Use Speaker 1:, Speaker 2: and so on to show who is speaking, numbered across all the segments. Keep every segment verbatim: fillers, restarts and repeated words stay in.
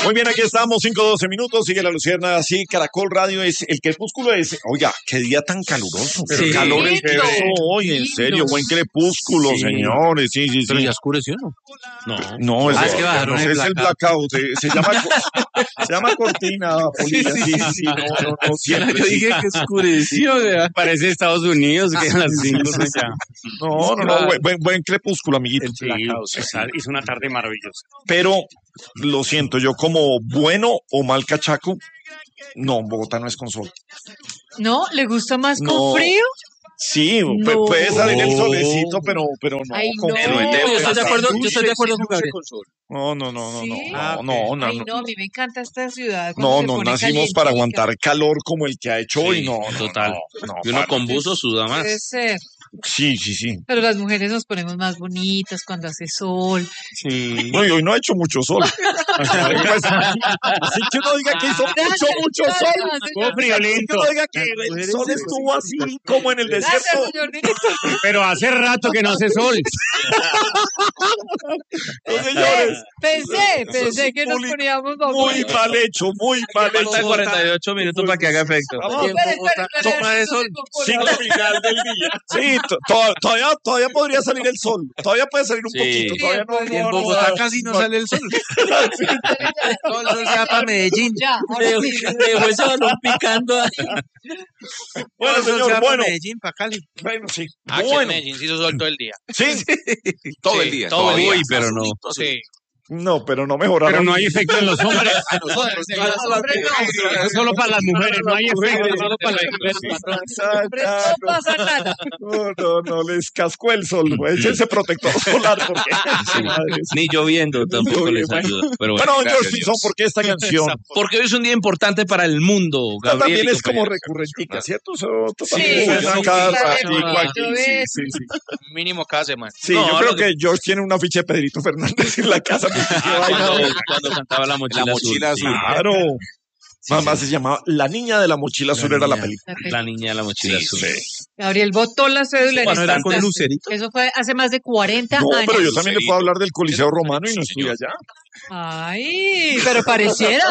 Speaker 1: Muy bien, aquí estamos, cinco doce minutos, sigue la Lucierna, así, Caracol Radio es, el crepúsculo es, oiga, qué día tan caluroso,
Speaker 2: Sí.
Speaker 1: calor
Speaker 2: Lindo,
Speaker 1: empezó hoy, en
Speaker 2: lindo.
Speaker 1: serio, buen crepúsculo,
Speaker 2: Sí.
Speaker 1: señores, sí, sí, sí.
Speaker 2: Pero ya oscureció, ¿no?
Speaker 1: No, no,
Speaker 2: Ah,
Speaker 1: es,
Speaker 2: es que bajaron
Speaker 1: no,
Speaker 2: el
Speaker 1: es el blackout, eh, se llama, se llama cortina, Polilla, sí, sí, sí, no, no, no, siempre.
Speaker 2: Yo dije que oscureció, ¿verdad? Parece Estados Unidos, que a las cinco ya.
Speaker 1: No, no, no, buen, buen, buen crepúsculo, amiguito.
Speaker 2: Sí, hizo una tarde maravillosa.
Speaker 1: Pero, lo siento, yo como bueno o mal cachaco, no, Bogotá no es con sol.
Speaker 3: ¿No? ¿Le gusta más
Speaker 1: No.
Speaker 3: con frío?
Speaker 1: Sí, pu-
Speaker 3: No.
Speaker 1: puede salir el solecito, pero, pero no.
Speaker 3: Ay,
Speaker 1: con
Speaker 3: no.
Speaker 1: frío.
Speaker 3: Yo estoy de acuerdo- yo estoy de
Speaker 2: acuerdo con Gabriel.
Speaker 1: No, no, no, no,
Speaker 3: ¿Sí?
Speaker 1: no,
Speaker 2: Ah,
Speaker 1: no, no, no,
Speaker 3: Ay,
Speaker 1: no.
Speaker 3: no, a mí me encanta esta ciudad. cuando
Speaker 1: No,
Speaker 3: se
Speaker 1: no
Speaker 3: pone
Speaker 1: nacimos para
Speaker 3: calientica.
Speaker 1: aguantar calor como el que ha hecho hoy,
Speaker 2: Sí,
Speaker 1: no, no,
Speaker 2: total.
Speaker 1: no, no,
Speaker 2: Y uno
Speaker 1: para.
Speaker 2: con buzo suda más.
Speaker 3: Puede ser.
Speaker 1: Sí, sí, sí.
Speaker 3: Pero las mujeres nos ponemos más bonitas cuando hace sol.
Speaker 2: Sí.
Speaker 1: No, y hoy no ha hecho mucho sol. Pues, así que uno diga que hizo mucho, mucho sol.
Speaker 2: Estuvo friolento.
Speaker 1: Que uno diga que el sol estuvo así como en el
Speaker 3: Gracias,
Speaker 1: desierto.
Speaker 3: señor director.
Speaker 2: Pero hace rato que no hace sol.
Speaker 1: No, señores,
Speaker 3: Pensé, pensé que nos
Speaker 1: Muy-
Speaker 3: poníamos
Speaker 1: muy
Speaker 3: bonitos.
Speaker 1: mal hecho, muy mal hecho.
Speaker 2: Faltan cuarenta y ocho minutos para que haga efecto.
Speaker 1: Vamos,
Speaker 3: Espere, espere, espere,
Speaker 2: Toma de sol.
Speaker 1: Siglo final del día. Sí, to- to- todavía, todavía podría salir el sol. Todavía puede salir un
Speaker 2: Sí.
Speaker 1: poquito. Todavía no,
Speaker 3: Sí,
Speaker 2: Y en
Speaker 1: no, no,
Speaker 2: Bogotá
Speaker 1: no.
Speaker 2: casi no sale el sol. Todo el sol se va para Medellín.
Speaker 3: Ya, ahora sí.
Speaker 2: Dejó ese balón picando ahí.
Speaker 1: Bueno,
Speaker 2: Todo el sol se
Speaker 1: señor,
Speaker 2: va
Speaker 1: bueno.
Speaker 2: para Medellín, para Cali.
Speaker 1: Bueno, sí.
Speaker 4: Ah, que en
Speaker 1: Bueno,
Speaker 4: Medellín sí hizo sol todo el día.
Speaker 1: sí.
Speaker 4: Todo
Speaker 2: Sí,
Speaker 4: el día.
Speaker 2: todo el
Speaker 4: todavía.
Speaker 2: día. Uy, pero no.
Speaker 4: Sí.
Speaker 1: No, pero no mejoraron.
Speaker 2: Pero no hay efecto en los hombres.
Speaker 4: A nosotros.
Speaker 2: Es solo para las mujeres, no hay efecto, es solo para las mujeres.
Speaker 3: Hombre, no pasa nada.
Speaker 1: No, no, no les cascó el sol. Échense protector solar porque. Madre, sí.
Speaker 2: Ni lloviendo tampoco les
Speaker 1: Bueno.
Speaker 2: ayuda. Pero bueno.
Speaker 1: Bueno,
Speaker 4: gracias
Speaker 1: George
Speaker 4: a
Speaker 1: Pinzón,
Speaker 4: Dios.
Speaker 1: ¿por qué esta canción?
Speaker 2: Porque hoy es un día importante para el mundo,
Speaker 1: Esta
Speaker 2: Gabriel.
Speaker 1: también
Speaker 2: y
Speaker 1: es como
Speaker 2: compañeros.
Speaker 1: recurrentica, ¿cierto? Eso
Speaker 3: Sí,
Speaker 1: también suena
Speaker 2: sí,
Speaker 1: cada
Speaker 3: sí,
Speaker 1: ratico
Speaker 3: sí,
Speaker 1: aquí.
Speaker 3: sí,
Speaker 1: Sí,
Speaker 3: sí.
Speaker 1: sí, sí.
Speaker 4: Mínimo cada semana.
Speaker 1: Sí,
Speaker 2: No,
Speaker 1: yo creo
Speaker 2: lo que-
Speaker 1: que George tiene una ficha de Pedrito Fernández en la casa. porque qué
Speaker 2: Ah,
Speaker 1: vaina.
Speaker 2: cuando, cuando cantaba la mochila,
Speaker 4: La mochila
Speaker 2: azul.
Speaker 4: azul.
Speaker 1: Claro. Mamá se llamaba La Niña de la Mochila Azul, era la
Speaker 2: niña.
Speaker 1: película.
Speaker 2: Sí, la niña de la mochila
Speaker 4: Sí,
Speaker 2: azul.
Speaker 1: Sí.
Speaker 3: Gabriel botó la cédula en
Speaker 2: Cuando
Speaker 3: este
Speaker 2: era con
Speaker 3: instante.
Speaker 2: lucerito.
Speaker 3: Eso fue hace más de cuarenta
Speaker 1: No,
Speaker 3: años.
Speaker 1: pero yo también le puedo hablar del Coliseo
Speaker 4: Pero-
Speaker 1: Romano y no
Speaker 4: Sí,
Speaker 1: estuve
Speaker 4: señor.
Speaker 1: allá.
Speaker 3: Ay, pero pareciera.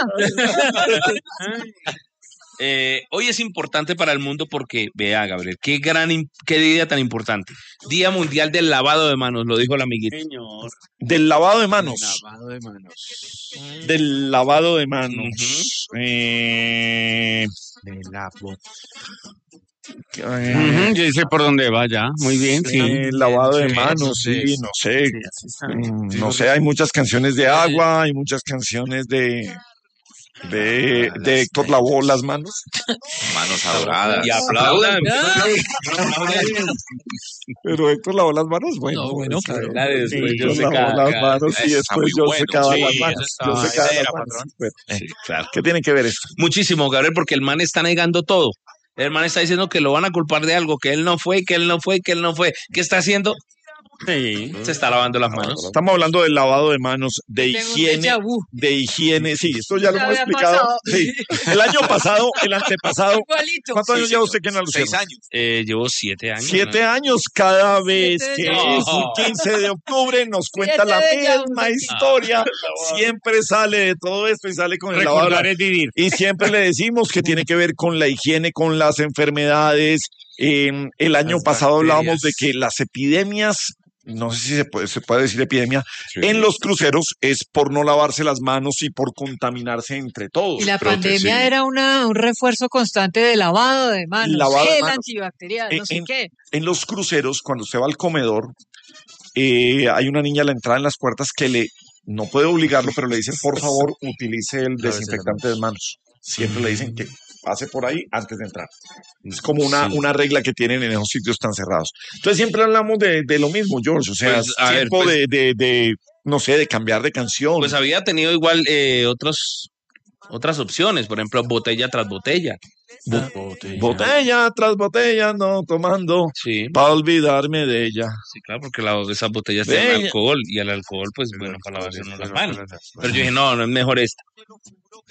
Speaker 2: Eh, hoy es importante para el mundo porque, vea, Gabriel, qué gran, im- qué día tan importante. Día Mundial del Lavado de Manos, lo dijo el amiguito.
Speaker 4: Señor.
Speaker 1: Del lavado de manos.
Speaker 4: Lavado de manos.
Speaker 1: Del lavado de manos. Eh,
Speaker 4: De lavo.
Speaker 1: eh,
Speaker 2: Ujú, yo sé por dónde va ya. Muy bien, sí.
Speaker 1: eh, lavado de
Speaker 4: sí,
Speaker 1: manos,
Speaker 4: sí,
Speaker 1: sí, no sé.
Speaker 4: Sí, así está.
Speaker 1: Mm,
Speaker 4: Sí,
Speaker 1: No sé, hay muchas canciones de agua, hay muchas canciones de de, de Héctor lavó las manos.
Speaker 4: Manos adoradas.
Speaker 2: Y aplaudan.
Speaker 1: Pero Héctor lavó las manos, bueno.
Speaker 2: No, bueno,
Speaker 1: pues,
Speaker 2: pero
Speaker 1: eh,
Speaker 2: la de después
Speaker 1: sí,
Speaker 2: yo
Speaker 1: Héctor
Speaker 2: secaba
Speaker 1: lavó las
Speaker 2: acá.
Speaker 1: manos y
Speaker 4: Eso está
Speaker 1: después
Speaker 4: muy
Speaker 1: yo
Speaker 4: bueno,
Speaker 1: secaba
Speaker 4: sí,
Speaker 1: las
Speaker 4: eso
Speaker 1: manos.
Speaker 4: está
Speaker 1: Yo secaba
Speaker 4: era,
Speaker 1: las manos.
Speaker 4: patrón.
Speaker 1: Bueno,
Speaker 2: Sí, claro.
Speaker 1: ¿qué tiene que ver esto?
Speaker 2: Muchísimo, Gabriel, porque el man está negando todo. El man está diciendo que lo van a culpar de algo, que él no fue, que él no fue, que él no fue. ¿Qué está haciendo? Sí, se está lavando las manos.
Speaker 1: Estamos hablando del lavado de manos, de
Speaker 3: Tengo un
Speaker 1: higiene,
Speaker 3: déjà vu.
Speaker 1: de higiene, sí, esto ya lo
Speaker 3: Ya
Speaker 1: hemos
Speaker 3: había
Speaker 1: explicado.
Speaker 3: pasado.
Speaker 1: Sí, el año pasado, el antepasado.
Speaker 3: Igualito.
Speaker 1: ¿Cuántos años
Speaker 4: Sí,
Speaker 1: lleva
Speaker 4: señor.
Speaker 1: usted que no lo
Speaker 4: Seis años.
Speaker 2: Eh, llevo siete años.
Speaker 1: Siete
Speaker 2: ¿no?
Speaker 1: años cada vez
Speaker 3: Siete
Speaker 1: que
Speaker 3: años.
Speaker 1: es un quince de octubre nos cuenta
Speaker 3: Siete
Speaker 1: la
Speaker 3: de ya,
Speaker 1: misma
Speaker 3: un-
Speaker 1: historia. Siempre sale de todo esto y sale con el lavado. de
Speaker 2: Recordar
Speaker 1: manos.
Speaker 2: es vivir.
Speaker 1: Y siempre le decimos que tiene que ver con la higiene, con las enfermedades. Eh, el año
Speaker 4: Las
Speaker 1: pasado hablábamos de
Speaker 4: bacterias.
Speaker 1: que las epidemias, no sé si se puede, se puede decir epidemia,
Speaker 4: Sí.
Speaker 1: en los cruceros es por no lavarse las manos y por contaminarse entre todos.
Speaker 3: Y la
Speaker 4: Creo que
Speaker 3: pandemia
Speaker 4: sí.
Speaker 3: era una, un refuerzo constante de lavado de manos,
Speaker 1: Lavado de
Speaker 3: gel
Speaker 1: manos.
Speaker 3: antibacterial,
Speaker 1: En-
Speaker 3: no sé
Speaker 1: en-
Speaker 3: qué.
Speaker 1: En los cruceros, cuando usted va al comedor, eh, hay una niña a la entrada en las puertas que le, no puede obligarlo, pero le dicen, por favor, utilice el
Speaker 4: Lávese las
Speaker 1: desinfectante de manos. Siempre le dicen que pase por ahí antes de entrar. Es como una,
Speaker 2: Sí.
Speaker 1: una regla que tienen en esos sitios tan cerrados. Entonces siempre hablamos de, de lo mismo, George. O sea,
Speaker 2: Pues,
Speaker 1: es
Speaker 2: a ver,
Speaker 1: tiempo
Speaker 2: pues-
Speaker 1: de, de, de, no sé, de cambiar de canción.
Speaker 2: Pues había tenido igual eh, otros, otras opciones, por ejemplo, botella tras botella.
Speaker 1: Botella tras botella, no tomando,
Speaker 2: Sí,
Speaker 1: para olvidarme de ella.
Speaker 2: sí, claro, porque la, esas botellas
Speaker 1: Bella.
Speaker 2: tienen alcohol y el alcohol, pues bueno, para lavarse uno las manos. Pero yo dije, no, no es mejor esta.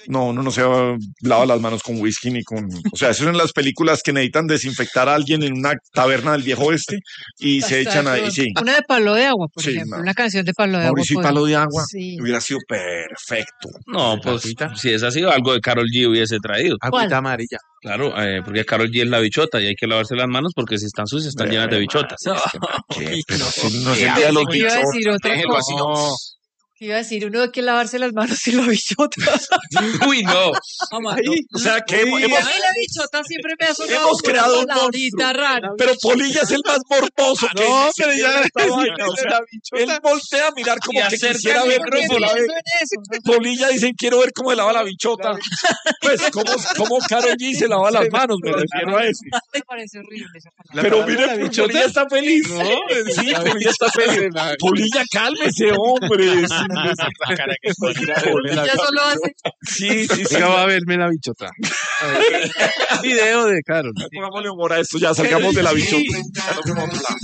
Speaker 1: No, uno no se lava las manos con whisky ni con... O sea, eso son las películas que necesitan desinfectar a alguien en una taberna del viejo oeste y se
Speaker 3: Hasta
Speaker 1: echan
Speaker 3: de
Speaker 1: ahí,
Speaker 3: pronto.
Speaker 1: sí.
Speaker 3: Una de Palo de Agua, por
Speaker 1: Sí,
Speaker 3: ejemplo.
Speaker 1: no.
Speaker 3: Una canción de Palo de
Speaker 1: Mauricio y
Speaker 3: Agua.
Speaker 1: Palo de Agua
Speaker 3: Sí.
Speaker 1: hubiera sido perfecto.
Speaker 2: No, pues si es así, algo de Karol G hubiese traído.
Speaker 3: ¿Cuál?
Speaker 4: Agüita amarilla.
Speaker 2: Claro, eh, porque Karol G es la bichota y hay que lavarse las manos porque si están sucias están llenas de bichotas.
Speaker 1: ¿Qué? Pero si no
Speaker 2: Qué
Speaker 1: se entendía los
Speaker 3: Pensé que iba a
Speaker 1: bichos.
Speaker 3: decir otra
Speaker 2: Déjelo
Speaker 3: cosa.
Speaker 2: así, no.
Speaker 3: Que iba a decir, uno hay que lavarse las manos y la bichota.
Speaker 2: Uy, no.
Speaker 1: O sea, que hemos,
Speaker 3: A mí la bichota siempre me ha sonado
Speaker 1: hemos
Speaker 3: como
Speaker 1: creado un
Speaker 3: una palabrita rara.
Speaker 1: pero Polilla es el más morboso que
Speaker 4: No,
Speaker 1: ni
Speaker 4: pero
Speaker 1: siquiera
Speaker 4: ya-
Speaker 1: esta vaina, o sea,
Speaker 4: la bichota.
Speaker 1: él voltea a mirar como
Speaker 2: Y
Speaker 1: que
Speaker 2: acerca
Speaker 1: quisiera
Speaker 2: el
Speaker 1: ver
Speaker 2: micrófono.
Speaker 1: cómo la ve.
Speaker 3: Pienso en eso, ¿no?
Speaker 1: Polilla dicen, quiero ver cómo se lava la bichota. Pues, ¿cómo, cómo Karol G se lava las manos? Me refiero a eso.
Speaker 3: Me parece horrible esa palabra.
Speaker 4: La
Speaker 1: Pero
Speaker 4: palabra
Speaker 1: mire,
Speaker 4: la bichota.
Speaker 1: Polilla está feliz. Sí, Polilla está feliz. Polilla, cálmese, hombre.
Speaker 4: La cara que pone.
Speaker 3: Ya solo hace.
Speaker 1: Sí, sí, sí.
Speaker 4: Venga, va a verme la bichota. A ver, video de Karol.
Speaker 1: Pongámosle humor a esto, ya salgamos de la bichota. Ya nos fuimos a otro lado.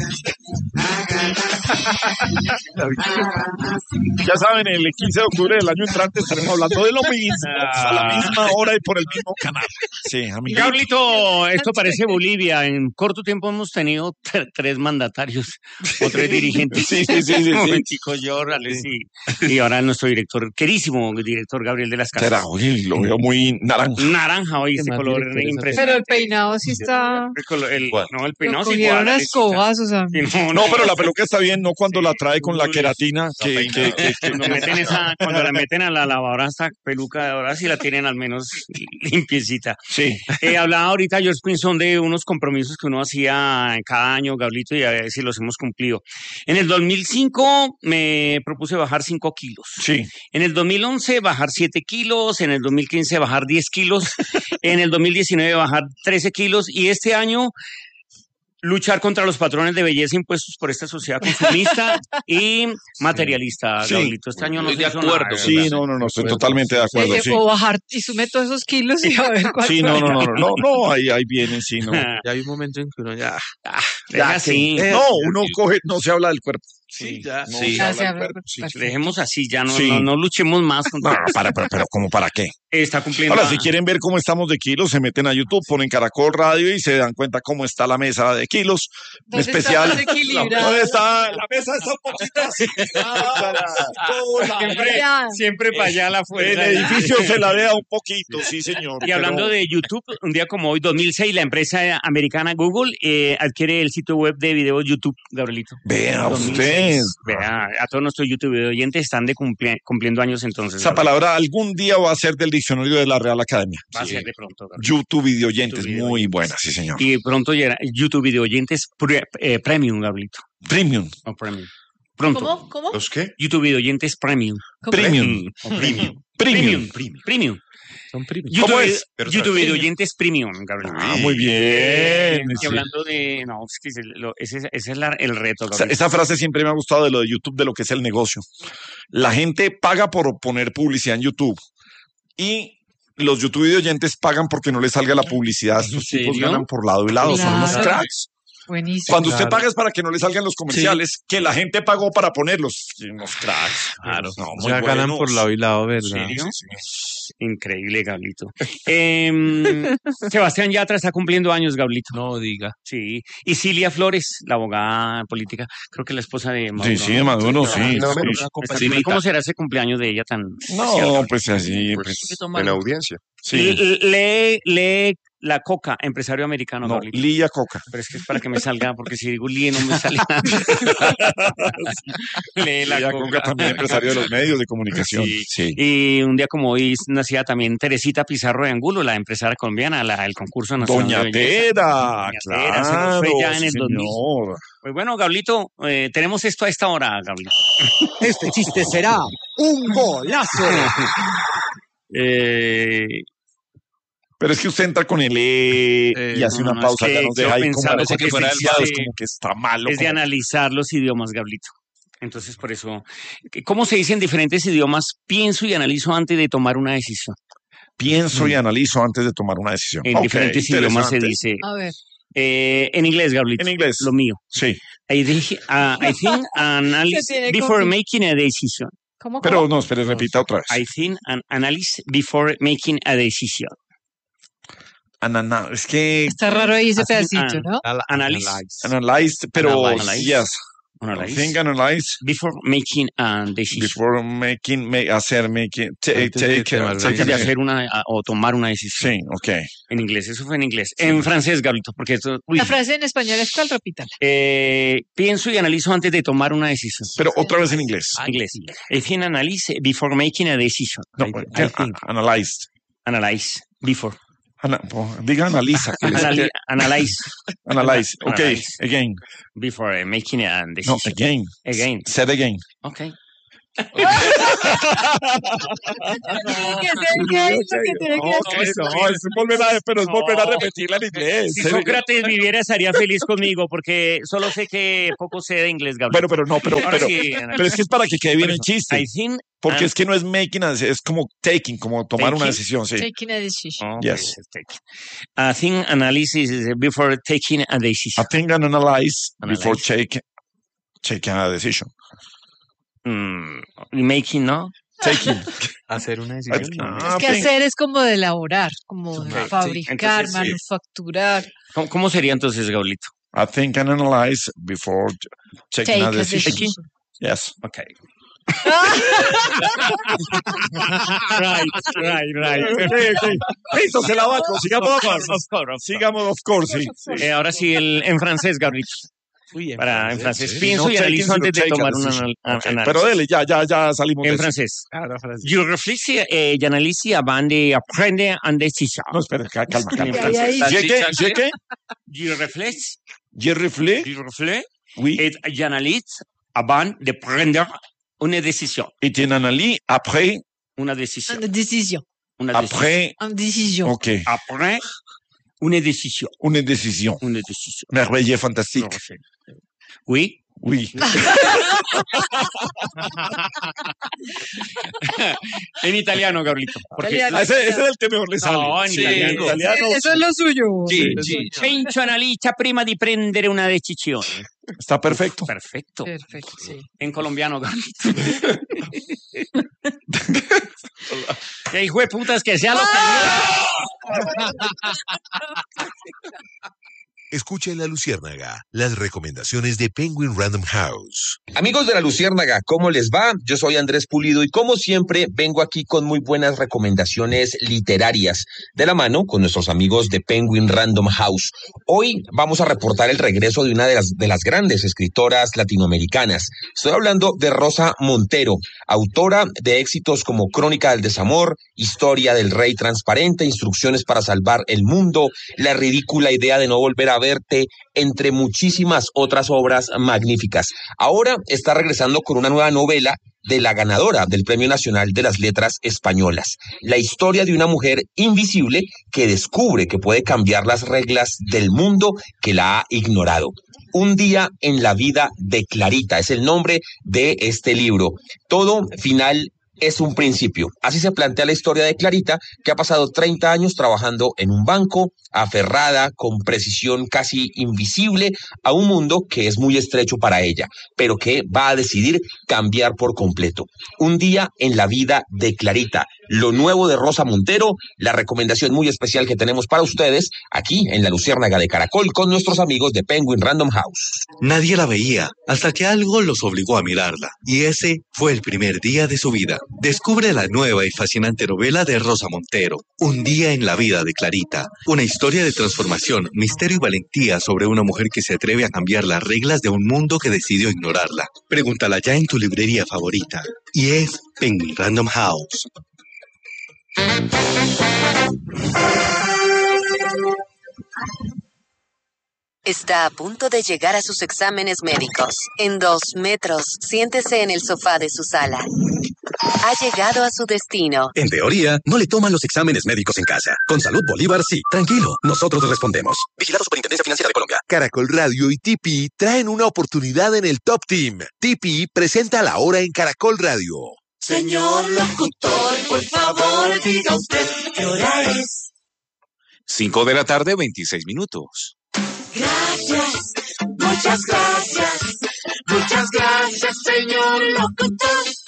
Speaker 1: La bichota. Ya saben, el quince de octubre del año entrante estaremos hablando de lo mismo, a la misma hora y por el mismo canal. Sí, amigo.
Speaker 5: Gablito, esto parece Bolivia. En corto tiempo hemos tenido t- tres mandatarios o tres dirigentes.
Speaker 1: Sí, sí, sí, sí, sí.
Speaker 5: Un momentico, yo, Rales, y, y ahora nuestro director, querísimo director Gabriel de las Casas.
Speaker 1: Será, oye, lo veo muy naranja.
Speaker 5: Naranja hoy,
Speaker 4: Qué
Speaker 5: este
Speaker 4: mal
Speaker 5: color
Speaker 4: director es
Speaker 5: impresionante.
Speaker 3: Pero el peinado sí está.
Speaker 5: El color- el-
Speaker 1: Igual.
Speaker 5: no, el
Speaker 3: Lo
Speaker 5: peinado es
Speaker 3: cogieron
Speaker 5: igual.
Speaker 3: a
Speaker 5: Alecita.
Speaker 3: escobazos a mí.
Speaker 5: Sí, no,
Speaker 1: No, pero la peluca está bien, no cuando la trae con la queratina, que, que, que, que-
Speaker 5: Cuando, meten esa, cuando la meten a la lavadora, esta peluca de ahora sí la tienen al menos limpiecita.
Speaker 1: sí.
Speaker 5: Eh, hablaba ahorita George Pinzón de unos compromisos que uno hacía en cada año, Gablito, y a ver si los hemos cumplido. En el dos mil cinco me propuse bajar cinco kilos.
Speaker 1: Sí,
Speaker 5: En el dos mil once bajar siete kilos, en el dos mil quince bajar diez kilos, en el dos mil diecinueve bajar trece kilos y este año luchar contra los patrones de belleza impuestos por esta sociedad consumista y materialista,
Speaker 1: Sí.
Speaker 5: Gablito. Este año no
Speaker 2: Estoy
Speaker 5: se
Speaker 2: de
Speaker 5: hizo
Speaker 2: acuerdo,
Speaker 5: nada,
Speaker 1: sí,
Speaker 5: ¿verdad?
Speaker 1: no, no, no, estoy totalmente de acuerdo,
Speaker 3: Eh,
Speaker 1: sí.
Speaker 3: O bajar y sume todos esos kilos y a ver cuánto.
Speaker 1: Sí, no, no, no, no, no, no, ahí, ahí viene, sí, no.
Speaker 4: Ya hay un momento en que uno ya.
Speaker 5: Deja así.
Speaker 4: que-
Speaker 1: No, uno coge, no se habla del cuerpo.
Speaker 4: Sí, ya.
Speaker 1: No
Speaker 2: Sí.
Speaker 1: se
Speaker 3: Ya
Speaker 1: habla
Speaker 3: se
Speaker 1: del
Speaker 3: habla
Speaker 1: cuerpo,
Speaker 3: del
Speaker 1: sí.
Speaker 3: cuerpo.
Speaker 5: Dejemos así, ya no,
Speaker 1: Sí.
Speaker 5: no, no luchemos más.
Speaker 1: No,
Speaker 5: Contra...
Speaker 1: para, pero, pero, ¿cómo para qué?
Speaker 5: Está cumpliendo.
Speaker 1: Ahora, si quieren ver cómo estamos de kilos, se meten a YouTube, ponen Caracol Radio y se dan cuenta cómo está la mesa de kilos. Un
Speaker 3: ¿Dónde
Speaker 1: especial.
Speaker 3: está más equilibrado?
Speaker 1: ¿Dónde está? La mesa está un poquito así.
Speaker 5: Siempre,
Speaker 3: Ya.
Speaker 5: siempre para allá la
Speaker 1: El
Speaker 5: fuerza.
Speaker 1: edificio se ladea un poquito, sí, señor.
Speaker 5: Y hablando
Speaker 1: pero-
Speaker 5: de YouTube, un día como hoy, dos mil seis, la empresa americana Google eh, adquiere el sitio web de video YouTube, Gabrielito.
Speaker 1: Vea
Speaker 5: dos mil seis.
Speaker 1: usted.
Speaker 5: Vea, a todos nuestros YouTube oyentes están de cumpli- cumpliendo años entonces.
Speaker 1: Esa
Speaker 5: Gabriel.
Speaker 1: palabra algún día va a ser del diccionario de la Real Academia.
Speaker 5: Va a ser de pronto. Gabriel.
Speaker 1: YouTube video oyentes,
Speaker 5: YouTube video
Speaker 1: muy
Speaker 5: oyentes.
Speaker 1: buena, sí, señor.
Speaker 5: Y pronto llegará YouTube video oyentes pre- eh, premium, Gabrielito.
Speaker 1: Premium.
Speaker 5: O premium. Pronto.
Speaker 3: ¿Cómo? ¿Cómo?
Speaker 1: ¿Los qué?
Speaker 5: YouTube video oyentes premium.
Speaker 3: ¿Cómo?
Speaker 1: Premium.
Speaker 5: O premium.
Speaker 1: Premium.
Speaker 5: Premium. Premium.
Speaker 4: Son primos.
Speaker 5: YouTube,
Speaker 1: ¿Cómo es?
Speaker 4: Pero
Speaker 5: YouTube
Speaker 4: está
Speaker 5: video
Speaker 4: premium.
Speaker 5: oyentes premium, Gabriel.
Speaker 1: Ah, muy bien.
Speaker 5: Y
Speaker 1: Sí.
Speaker 5: hablando de. No, es que ese, lo- ese, ese es la- el reto,
Speaker 1: Esa,
Speaker 5: Gabriel.
Speaker 1: esa frase siempre me ha gustado de lo de YouTube, de lo que es el negocio. La gente paga por poner publicidad en YouTube y los YouTube video oyentes pagan porque no les salga la publicidad. Estos
Speaker 5: ¿En
Speaker 1: tipos
Speaker 5: serio?
Speaker 1: ganan por lado y lado, son unos
Speaker 3: Claro.
Speaker 1: cracks.
Speaker 3: Buenísimo.
Speaker 1: Cuando usted
Speaker 4: Claro.
Speaker 1: paga es para que no le salgan los comerciales, que la gente pagó para ponerlos. Sí, unos cracks.
Speaker 2: Claro.
Speaker 1: No,
Speaker 4: O
Speaker 1: muy
Speaker 4: sea, ganan
Speaker 1: buenos.
Speaker 4: por lado y lado, ¿verdad?
Speaker 5: ¿Serio?
Speaker 1: Sí, sí.
Speaker 5: Increíble, Gablito. Em, Sebastián Yatra está cumpliendo años, Gablito.
Speaker 4: No diga.
Speaker 5: Sí. Y Cilia Flores, la abogada política, creo que la esposa de Maduro.
Speaker 1: Sí, sí, de Maduro, sí.
Speaker 4: No,
Speaker 1: sí.
Speaker 4: una
Speaker 5: Está
Speaker 4: copa
Speaker 5: cumpliendo-
Speaker 4: chiquita.
Speaker 5: ¿Cómo será ese cumpleaños de ella tan especial,
Speaker 1: No,
Speaker 5: Gablito?
Speaker 1: pues así, pues,
Speaker 6: En audiencia.
Speaker 1: sí.
Speaker 5: L- Lee, lee La Coca, empresario americano,
Speaker 1: No,
Speaker 5: Gablito.
Speaker 1: Lilla Coca.
Speaker 5: Pero es que es para que me salga, porque si digo Lee no me sale nada. Lee La
Speaker 1: Lilla
Speaker 5: Coca.
Speaker 1: Coca también empresario de los medios de comunicación.
Speaker 5: Sí.
Speaker 1: Sí.
Speaker 5: Y un día como hoy nacía también Teresita Pizarro de Angulo, la empresaria colombiana, la del concurso nacional.
Speaker 1: Doña
Speaker 5: de belleza.
Speaker 1: Tera,
Speaker 5: Doña Tera, se nos
Speaker 1: claro.
Speaker 5: fue ya en
Speaker 1: sí,
Speaker 5: el dos mil.
Speaker 1: señor.
Speaker 5: Pues bueno, Gablito, eh, tenemos esto a esta hora, Gablito.
Speaker 7: Este chiste será un golazo.
Speaker 5: Eh,
Speaker 1: Pero es que usted entra con el E
Speaker 4: Eh,
Speaker 1: y hace
Speaker 5: no,
Speaker 1: una
Speaker 5: no, es
Speaker 1: pausa,
Speaker 5: que
Speaker 1: ya nos
Speaker 5: yo
Speaker 1: deja ahí
Speaker 5: pensaba
Speaker 1: como,
Speaker 5: que
Speaker 1: como
Speaker 5: fuera el
Speaker 1: licenciados,
Speaker 5: más-
Speaker 1: como que está malo.
Speaker 5: es de
Speaker 1: como-
Speaker 5: analizar los idiomas, Gablito. Entonces, por eso, ¿cómo se dice en diferentes idiomas? Pienso y analizo antes de tomar una decisión.
Speaker 1: Pienso y analizo antes de tomar una decisión.
Speaker 5: En
Speaker 1: Ok,
Speaker 5: diferentes idiomas se
Speaker 1: interesante.
Speaker 5: dice.
Speaker 3: A ver.
Speaker 5: Eh, en inglés, Gablito.
Speaker 1: En inglés.
Speaker 5: Lo mío.
Speaker 1: Sí.
Speaker 5: I, think- uh, I think analyze
Speaker 3: Se tiene
Speaker 5: before
Speaker 3: confi-
Speaker 5: making a decision.
Speaker 3: ¿Cómo,
Speaker 1: Pero
Speaker 3: cómo?
Speaker 1: no, espere, repita otra
Speaker 5: I
Speaker 1: vez.
Speaker 5: think and analyze before making a decision.
Speaker 1: Anana, es que
Speaker 3: Está raro ahí ese
Speaker 5: Así,
Speaker 3: pedacito,
Speaker 5: ah,
Speaker 3: ¿no?
Speaker 4: Al-
Speaker 5: Analyze.
Speaker 1: analyze, pero
Speaker 5: Analyze.
Speaker 1: yes. I
Speaker 5: Analyze
Speaker 1: think analyze
Speaker 5: before making a decision.
Speaker 1: before making, make, hacer, making, take,
Speaker 4: Antes de
Speaker 1: take,
Speaker 4: tomar una
Speaker 1: take
Speaker 5: Antes de
Speaker 1: an-
Speaker 5: hacer una a- o tomar una decisión.
Speaker 1: Sí, ok.
Speaker 5: En inglés, eso fue en inglés. En francés, Gablito, porque esto. uy,
Speaker 3: La frase en español es cuál, repítala.
Speaker 5: eh, pienso y analizo antes de tomar una decisión.
Speaker 1: Pero otra vez en inglés.
Speaker 5: Inglés. I think analyze before making a decision.
Speaker 1: No,
Speaker 5: I,
Speaker 1: ¿qué?
Speaker 5: I think.
Speaker 1: Analyzed.
Speaker 5: Analyze before.
Speaker 1: Ana- po- diga analiza. que les-
Speaker 5: Anali- analyze
Speaker 1: Analyze. Ok,
Speaker 5: Analyze.
Speaker 1: again.
Speaker 5: before making a
Speaker 1: No,
Speaker 5: decision.
Speaker 1: again.
Speaker 5: Again.
Speaker 1: Said again.
Speaker 5: Okay.
Speaker 3: ¿Qué es el que es lo que tiene que
Speaker 1: Ok, no, es volver a, pero es volver a repetirla en inglés.
Speaker 5: Si Sócrates viviera estaría feliz conmigo porque solo sé que poco sé de inglés, Gabriel.
Speaker 1: Pero, pero no, pero,
Speaker 5: Ahora
Speaker 1: pero,
Speaker 5: sí,
Speaker 1: pero es que es para que quede bien el
Speaker 5: I
Speaker 1: chiste.
Speaker 5: think
Speaker 1: Porque
Speaker 5: and-
Speaker 1: es que no es making, a- es como taking, como tomar una
Speaker 5: Taking.
Speaker 1: decisión, sí.
Speaker 3: Taking a decision.
Speaker 5: Oh,
Speaker 1: Yes.
Speaker 5: okay, take. I think analysis is before taking a
Speaker 1: I
Speaker 5: decision.
Speaker 1: think and analyze
Speaker 5: Analyze.
Speaker 1: before take, taking a decision.
Speaker 5: Mm, making, ¿no?
Speaker 1: Taking.
Speaker 4: Hacer una decisión.
Speaker 1: Ah,
Speaker 3: Es que
Speaker 1: think-
Speaker 3: hacer es como de elaborar, como de
Speaker 5: Ok, sí.
Speaker 3: fabricar,
Speaker 5: Entonces, sí.
Speaker 3: manufacturar.
Speaker 5: ¿Cómo, cómo sería entonces, Gaulito?
Speaker 1: I think and analyze before taking
Speaker 3: Take
Speaker 1: a
Speaker 3: a
Speaker 1: decision.
Speaker 3: decision.
Speaker 1: Yes.
Speaker 5: Okay. right, right, right.
Speaker 1: Listo, se la banco. Sigamos,
Speaker 5: Of course, of course, of
Speaker 1: sigamos, of course, sí.
Speaker 5: course. Eh, ahora sí, el, en francés, Gabriel.
Speaker 4: Uy, en
Speaker 5: Para, en francés.
Speaker 4: sí.
Speaker 5: Pienso
Speaker 1: No
Speaker 5: y
Speaker 1: taking,
Speaker 5: analizo
Speaker 1: sino
Speaker 5: antes de
Speaker 1: take a
Speaker 5: tomar un
Speaker 1: decision.
Speaker 5: anal- an-
Speaker 1: Ok,
Speaker 5: análisis.
Speaker 1: pero dele, ya, ya, ya salimos de
Speaker 5: En
Speaker 1: eso.
Speaker 5: francés.
Speaker 4: Ahora francés.
Speaker 5: Je réfléchis et j'analyse avant d'apprendre une décision.
Speaker 1: No, espera, ca- calma, calma.
Speaker 3: Ahí, ahí, ahí.
Speaker 1: ¿Je qué? ¿Je qué?
Speaker 5: Je réfléchis,
Speaker 1: ¿Je reflé?
Speaker 5: je réfléchis
Speaker 1: Oui.
Speaker 5: et j'analyse avant de prendre une décision.
Speaker 1: Et tu analyses après,
Speaker 5: Una decisión.
Speaker 3: Une décision.
Speaker 5: Una decisión.
Speaker 1: après,
Speaker 3: Une décision.
Speaker 1: ok,
Speaker 5: Après une décision.
Speaker 1: une décision.
Speaker 5: Une décision.
Speaker 1: Merveilleux, fantastique.
Speaker 5: Oui.
Speaker 1: Oui.
Speaker 5: En italiano, Gabrielito. Porque
Speaker 3: Italiano.
Speaker 1: Ah, ese, ese es el que mejor le sale.
Speaker 5: No, en
Speaker 1: Sí,
Speaker 5: italiano.
Speaker 1: en italiano.
Speaker 3: Eso es lo suyo.
Speaker 2: Sí, sí.
Speaker 5: penso analizza prima di prendere una decisione.
Speaker 1: Está perfecto.
Speaker 5: Perfecto.
Speaker 3: Perfecto, sí.
Speaker 5: En colombiano, Gabrielito. Que hijo de putas que sea lo que
Speaker 6: Escucha en La Luciérnaga las recomendaciones de Penguin Random House.
Speaker 8: Amigos de La Luciérnaga, ¿cómo les va? Yo soy Andrés Pulido y como siempre vengo aquí con muy buenas recomendaciones literarias de la mano con nuestros amigos de Penguin Random House. Hoy vamos a reportar el regreso de una de las, de las grandes escritoras latinoamericanas. Estoy hablando de Rosa Montero, autora de éxitos como Crónica del Desamor, Historia del Rey Transparente, Instrucciones para Salvar el Mundo, La ridícula idea de no volver a verte, entre muchísimas otras obras magníficas. Ahora está regresando con una nueva novela de la ganadora del Premio Nacional de las Letras Españolas. La historia de una mujer invisible que descubre que puede cambiar las reglas del mundo que la ha ignorado. Un día en la vida de Clarita es el nombre de este libro. Todo final es un principio. Así se plantea la historia de Clarita, que ha pasado treinta años trabajando en un banco, aferrada con precisión casi invisible a un mundo que es muy estrecho para ella, pero que va a decidir cambiar por completo. Un día en la vida de Clarita, lo nuevo de Rosa Montero, la recomendación muy especial que tenemos para ustedes aquí en La Luciérnaga de Caracol con nuestros amigos de Penguin Random House.
Speaker 9: Nadie la veía hasta que algo los obligó a mirarla, y ese fue el primer día de su vida. Descubre la nueva y fascinante novela de Rosa Montero, Un día en la vida de Clarita, una historia de transformación, misterio y valentía sobre una mujer que se atreve a cambiar las reglas de un mundo que decidió ignorarla. Pregúntala ya en tu librería favorita, y es Penguin Random House.
Speaker 10: Está a punto de llegar a sus exámenes médicos. En dos metros, siéntese en el sofá de su sala. Ha llegado a su destino.
Speaker 11: En teoría, no le toman los exámenes médicos en casa. Con Salud Bolívar, sí. Tranquilo, nosotros respondemos. Vigilado Superintendencia Financiera de Colombia.
Speaker 6: Caracol Radio y T P traen una oportunidad en el Top Team. T P presenta La Hora en Caracol Radio.
Speaker 12: Señor locutor, por favor, diga usted qué hora es.
Speaker 13: Cinco de la tarde, veintiséis minutos.
Speaker 12: Gracias, muchas gracias, muchas gracias, señor locutor.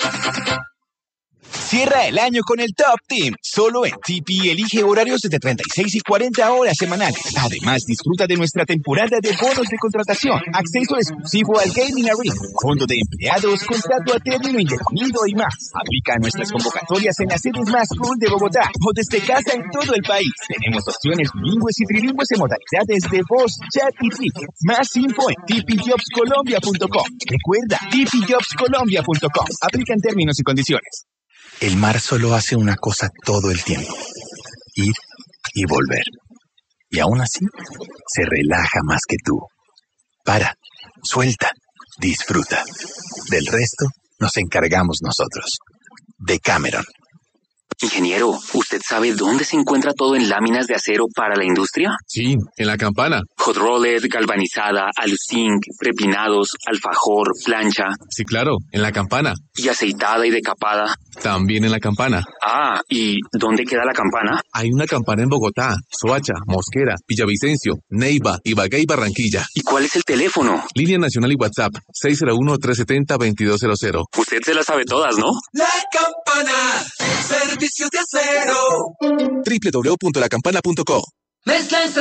Speaker 14: Cierra el año con el Top Team. Solo en T P elige horarios de treinta y seis y cuarenta horas semanales. Además, disfruta de nuestra temporada de bonos de contratación, acceso exclusivo al Gaming Arena, fondo de empleados, contrato a término indefinido y más. Aplica nuestras convocatorias en las sedes más cool de Bogotá o desde casa en todo el país. Tenemos opciones bilingües y trilingües en modalidades de voz, chat y tickets. Más info en t p jobs colombia punto com. Recuerda, t p jobs colombia punto com. Aplican términos y condiciones.
Speaker 11: El mar solo hace una cosa todo el tiempo: ir y volver. Y aún así, se relaja más que tú. Para, suelta, disfruta. Del resto, nos encargamos nosotros. Decameron.
Speaker 15: Ingeniero, ¿usted sabe dónde se encuentra todo en láminas de acero para la industria?
Speaker 16: Sí, en la Campana.
Speaker 15: Hot roller, galvanizada, aluzinc, prepinados, alfajor, plancha.
Speaker 16: Sí, claro, en la Campana.
Speaker 15: ¿Y aceitada y decapada?
Speaker 16: También en la Campana.
Speaker 15: Ah, ¿y dónde queda la Campana?
Speaker 16: Hay una Campana en Bogotá, Soacha, Mosquera, Villavicencio, Neiva, Ibagué y Barranquilla.
Speaker 15: ¿Y cuál es el teléfono?
Speaker 16: Línea nacional y WhatsApp, seis cero uno, tres siete cero, dos dos cero cero.
Speaker 15: Usted se las sabe todas, ¿no?
Speaker 12: La Campana, servicios de acero.
Speaker 11: doble u doble u doble u punto la campana punto com.
Speaker 12: Mezcla